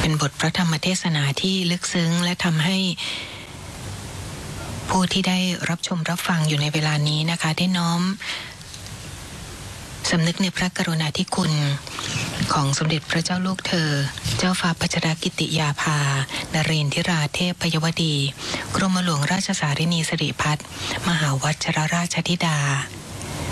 เป็นบทพระธรรมเทศนาที่ลึกซึ้งและทำให้ผู้ที่ได้รับชมรับฟังอยู่ในเวลานี้นะคะได้น้อมสำนึกในพระกรุณาธิคุณของสมเด็จพระเจ้าลูกเธอเจ้าฟ้าพัชรกิติยาภานเรนทิราเทพพยวดีกรมหลวงราชสารินีสิริพัฒน์มหาวชิรราชธิดา